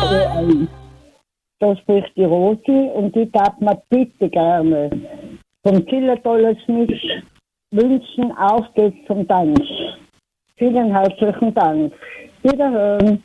ein. Da spricht die Rosi und die darf mir bitte gerne vom Zillertolles nicht wünschen, auf geht's zum Tanz. Vielen herzlichen Dank. Wiederhören.